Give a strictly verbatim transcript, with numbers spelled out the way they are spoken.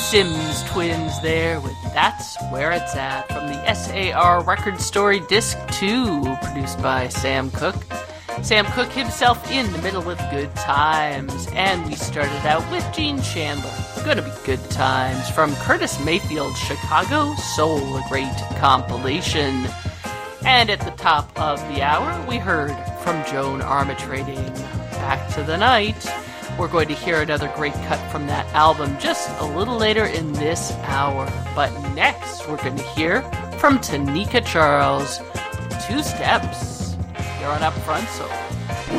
Sims Twins there with That's Where It's At from the S A R Record Story Disc two, produced by Sam Cooke. Sam Cooke himself in the middle with Good Times, and we started out with Gene Chandler, Gonna Be Good Times, from Curtis Mayfield's Chicago Soul, a great compilation. And at the top of the hour, we heard from Joan Armatrading, Back to the Night. We're going to hear another great cut from that album just a little later in this hour. But next, we're going to hear from Tanika Charles, Two Steps. You're on Up Front Soul.